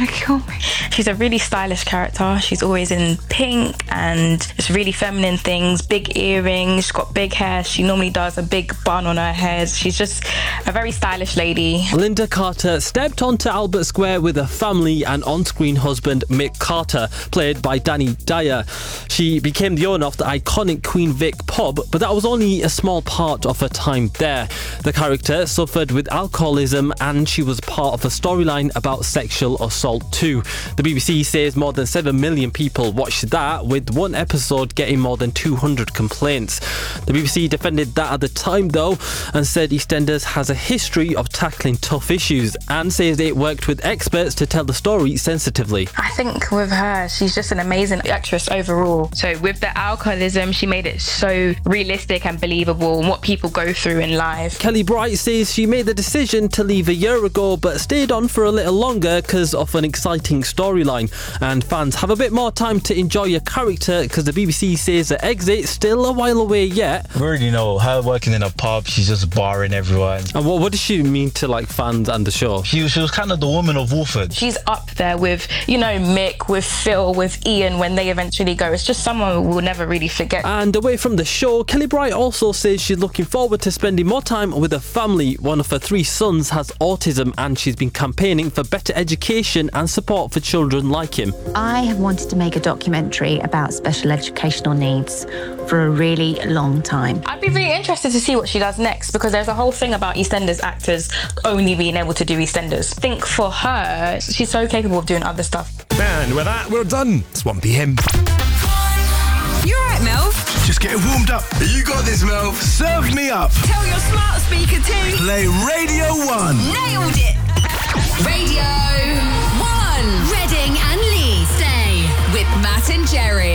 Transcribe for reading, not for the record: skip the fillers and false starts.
gonna kill me. She's a really stylish character. She's always in pink and just really feminine things, big earrings, she's got big hair. She normally does a big bun on her head. She's just a very stylish lady. Lynda Carter stepped onto Albert Square with her family and on-screen husband Mick Carter, played by Danny Dyer. She became the owner of the iconic Queen Vic pub, but that was only a small part of her time there. The character suffered with alcoholism and she was part of a storyline about sexual assault too. The BBC says more than 7 million people watched that, with one episode getting more than 200 complaints. The BBC defended that at the time though, and said EastEnders has a history of tackling tough issues, and says it worked with experts to tell the story sensitively. I think with her, she's just an amazing actress overall. So with the alcoholism, she made it so realistic and believable and what people go through in life. Kelly Bright says she made the decision to leave a year ago but stayed on for a little longer because of an exciting storyline, and fans have a bit more time to enjoy your character because the BBC says the exit's still a while away yet. We already know her working in a pub, she's just barring everyone. And what does she mean to like fans and the show? She was kind of the woman of Wolford. She's up there with, you know, Mick, with Phil, with Ian when they eventually go. It's just someone we'll never really forget. And away from the show, Kelly Bright also says she's looking forward to spending more time with her family. One of her 3 sons has autism and she's been campaigning for better education and support for children like him. I have wanted to make a documentary about special educational needs for a really long time. I'd be really interested to see what she does next, because there's a whole thing about EastEnders actors only being able to do EastEnders. I think for her, she's so capable of doing other stuff. And with that, we're done. Swampy him. You alright, Melv? Just getting warmed up. You got this, Melv. Serve me up. Tell your smart speaker to Play Radio 1. Nailed it. Radio 1. Reading and Lee stay with Matt and Jerry.